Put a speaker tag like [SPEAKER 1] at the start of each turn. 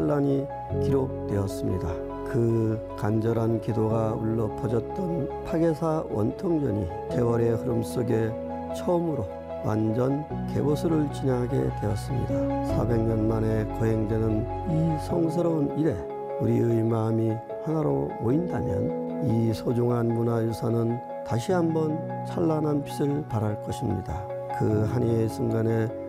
[SPEAKER 1] 찬란히 기록되었습니다. 그 간절한 기도가 울려 퍼졌던 파괴사 원통전이 세월의 흐름 속에 처음으로 완전 개보수를 지나게 되었습니다. 400년 만에 거행되는 이 성스러운 일에 우리의 마음이 하나로 모인다면 이 소중한 문화유산은 다시 한번 찬란한 빛을 발할 것입니다. 그 한 해의 순간에